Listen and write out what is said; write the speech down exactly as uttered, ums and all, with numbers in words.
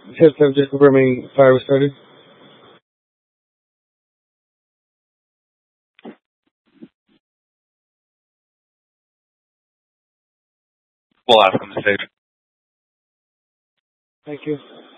Test of just confirming fire was started. We'll ask him to stage. Thank you.